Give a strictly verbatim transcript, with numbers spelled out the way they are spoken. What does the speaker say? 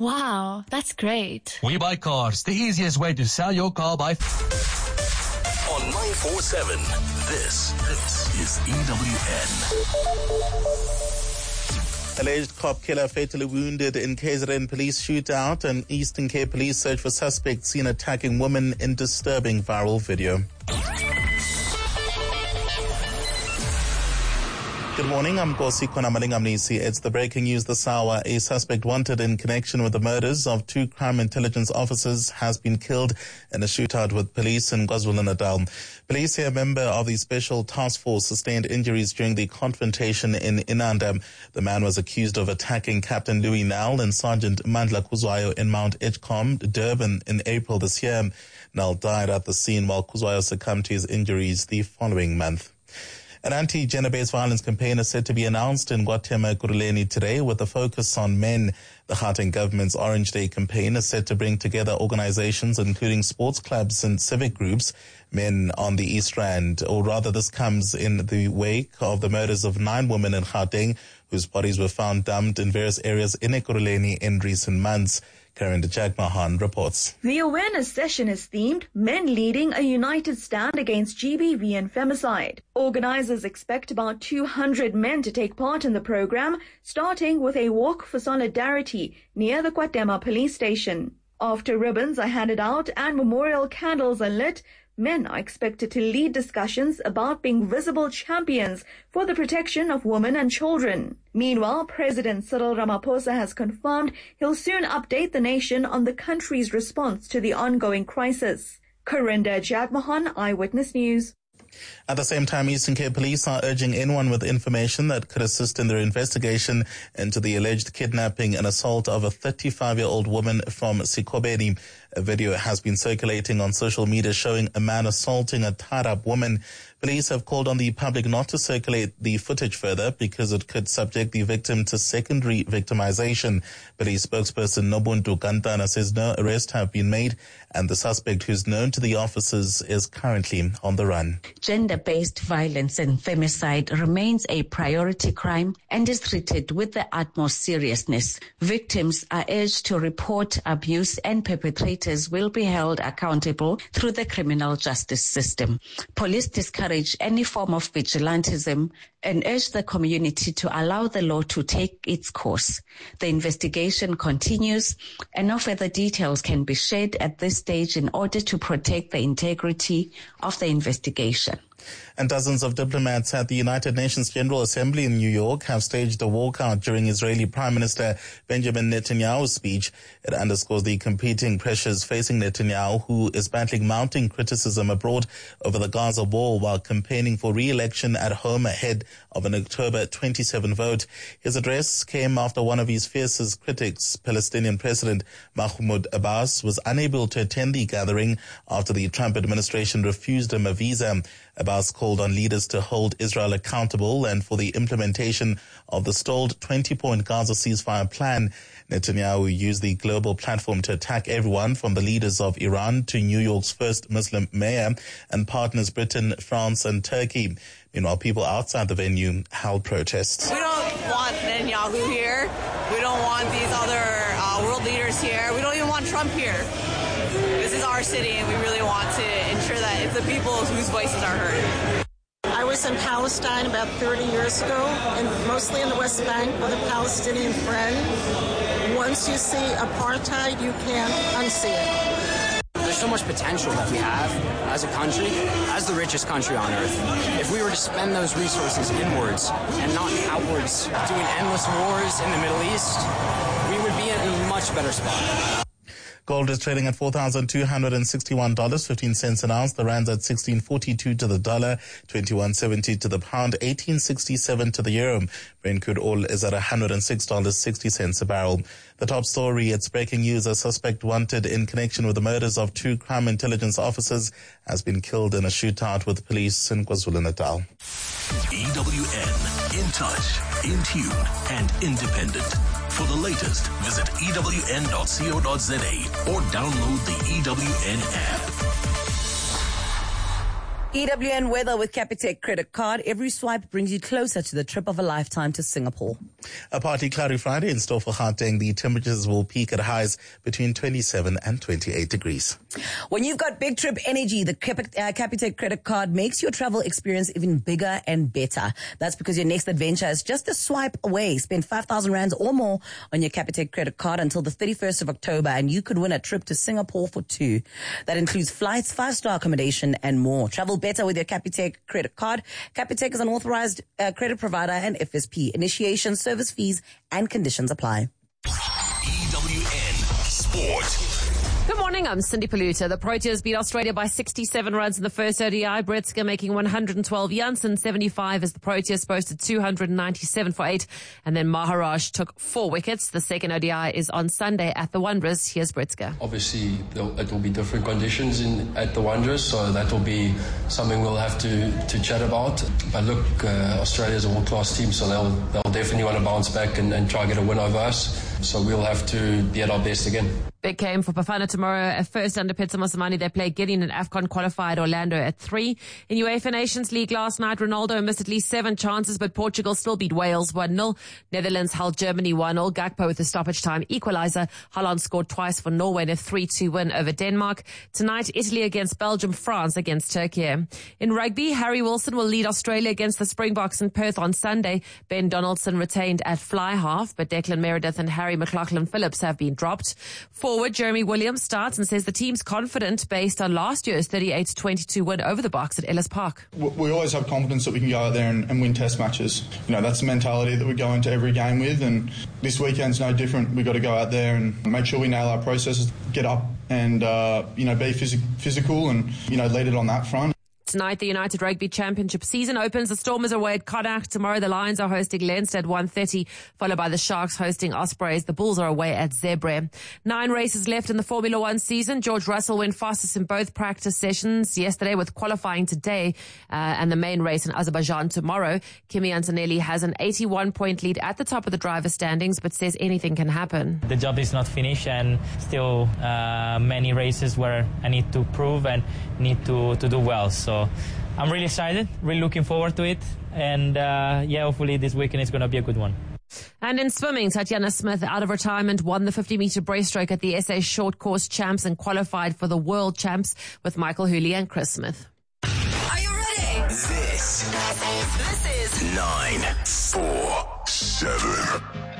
Wow, that's great. We Buy Cars, the easiest way to sell your car by... On nine four seven, this, this is E W N. Alleged cop killer fatally wounded in K Z N police shootout, and Eastern Cape police search for suspects seen attacking women in disturbing viral video. Good morning, I'm Kosi Konamalingamnisi. It's the breaking news this hour. A suspect wanted in connection with the murders of two crime intelligence officers has been killed in a shootout with police in KwaZulu-Natal. Police say a member of the special task force sustained injuries during the confrontation in Inanda. The man was accused of attacking Captain Louis Nall and Sergeant Mandla Kuzwayo in Mount Edgecombe, Durban, in April this year. Nall died at the scene while Kuzwayo succumbed to his injuries the following month. An anti-gender-based violence campaign is set to be announced in Guatemala Ekurhuleni today with a focus on men. The Gauteng government's Orange Day campaign is set to bring together organizations including sports clubs and civic groups, men on the East Rand. Or rather, this comes in the wake of the murders of nine women in Gauteng whose bodies were found dumped in various areas in Ekurhuleni in recent months. Karen de Jagmahan reports. The awareness session is themed Men Leading a United Stand Against G B V and Femicide. Organizers expect about two hundred men to take part in the program, starting with a walk for solidarity near the Kwatema police station. After ribbons are handed out and memorial candles are lit, men are expected to lead discussions about being visible champions for the protection of women and children. Meanwhile, President Cyril Ramaphosa has confirmed he'll soon update the nation on the country's response to the ongoing crisis. Karinda Jagmohan, Eyewitness News. At the same time, Eastern Cape police are urging anyone with information that could assist in their investigation into the alleged kidnapping and assault of a thirty-five-year-old woman from Sikobeni. A video has been circulating on social media showing a man assaulting a tied-up woman. Police have called on the public not to circulate the footage further because it could subject the victim to secondary victimization. Police spokesperson Nobuntu Kantana says no arrests have been made and the suspect, who's known to the officers, is currently on the run. Gender-based violence and femicide remains a priority crime and is treated with the utmost seriousness. Victims are urged to report abuse and perpetrators will be held accountable through the criminal justice system. Police discourage any form of vigilantism and urge the community to allow the law to take its course. The investigation continues and no further details can be shared at this stage in order to protect the integrity of the investigation. And dozens of diplomats at the United Nations General Assembly in New York have staged a walkout during Israeli Prime Minister Benjamin Netanyahu's speech. It underscores the competing pressures facing Netanyahu, who is battling mounting criticism abroad over the Gaza war while campaigning for re-election at home ahead of an October twenty-seventh vote. His address came after one of his fiercest critics, Palestinian President Mahmoud Abbas, was unable to attend the gathering after the Trump administration refused him a visa. Abbas called on leaders to hold Israel accountable and for the implementation of the stalled twenty-point Gaza ceasefire plan. Netanyahu used the global platform to attack everyone from the leaders of Iran to New York's first Muslim mayor and partners Britain, France and Turkey. Meanwhile, people outside the venue held protests. We don't want Netanyahu here. We don't want these other uh, world leaders here. We don't even want Trump here. This is our city, and we really want to ensure that it's the people whose voices are heard. I was in Palestine about thirty years ago, and mostly in the West Bank with a Palestinian friend. Once you see apartheid, you can't unsee it. There's so much potential that we have as a country, as the richest country on earth. If we were to spend those resources inwards and not outwards, doing endless wars in the Middle East, we would be in a much better spot. Gold is trading at four thousand two hundred sixty-one dollars and fifteen cents an ounce. The rand's at sixteen forty-two to the dollar, twenty-one seventy to the pound, eighteen sixty-seven to the euro. Brent crude oil is at one hundred six dollars and sixty cents a barrel. The top story, it's breaking news. A suspect wanted in connection with the murders of two crime intelligence officers has been killed in a shootout with police in KwaZulu-Natal. E W N, in touch, in tune, and independent. For the latest, visit E W N dot co dot za or download the E W N app. E W N weather with Capitec credit card. Every swipe brings you closer to the trip of a lifetime to Singapore. A partly cloudy Friday in store for Gauteng. The temperatures will peak at highs between twenty-seven and twenty-eight degrees. When you've got big trip energy, the Cap- uh, Capitec credit card makes your travel experience even bigger and better. That's because your next adventure is just a swipe away. Spend five thousand rands or more on your Capitec credit card until the thirty-first of October, and you could win a trip to Singapore for two. That includes flights, five-star accommodation, and more. Travel better with your Capitec credit card. Capitec is an authorized uh, credit provider and F S P. Initiation, service fees, and conditions apply. E W N Sport. Good morning, I'm Cindy Paluta. The Proteas beat Australia by sixty-seven runs in the first O D I. Britsky making one hundred twelve, Janssen seventy-five as the Proteas posted two hundred ninety-seven for eight. And then Maharaj took four wickets. The second O D I is on Sunday at the Wanderers. Here's Britsky. Obviously, it will be different conditions in, at the Wanderers, so that will be something we'll have to, to chat about. But look, uh, Australia's a world-class team, so they'll, they'll definitely want to bounce back and, and try and get a win over us. So we'll have to be at our best again. Big game for Bafana tomorrow. At first under Pitso Mosimane, they play Gideon and AFCON qualified Orlando at three. In UEFA Nations League last night, Ronaldo missed at least seven chances, but Portugal still beat Wales one nil. Netherlands held Germany one nil. Gakpo with the stoppage time equalizer. Haaland scored twice for Norway in a three two win over Denmark. Tonight, Italy against Belgium, France against Turkey. In rugby, Harry Wilson will lead Australia against the Springboks in Perth on Sunday. Ben Donaldson retained at fly half, but Declan Meredith and Harry McLaughlin-Phillips have been dropped. Forward Jeremy Williams starts and says the team's confident based on last year's thirty-eight to twenty-two win over the Boks at Ellis Park. We always have confidence that we can go out there and, and win test matches. You know, that's the mentality that we go into every game with, and this weekend's no different. We've got to go out there and make sure we nail our processes, get up and, uh, you know, be phys- physical and, you know, lead it on that front. Tonight, the United Rugby Championship season opens. The Stormers are away at Kodak. Tomorrow, the Lions are hosting Leinster at one thirty, followed by the Sharks hosting Ospreys. The Bulls are away at Zebre. Nine races left in the Formula One season. George Russell went fastest in both practice sessions yesterday, with qualifying today uh, and the main race in Azerbaijan tomorrow. Kimi Antonelli has an eighty-one point lead at the top of the driver's standings, but says anything can happen. The job is not finished, and still uh, many races where I need to prove and need to, to do well. So I'm really excited, really looking forward to it. And uh, yeah, hopefully this weekend is going to be a good one. And in swimming, Tatiana Smith, out of retirement, won the fifty meter breaststroke at the S A Short Course Champs and qualified for the World Champs with Michael Hooley and Chris Smith. Are you ready? This, this is nine four seven.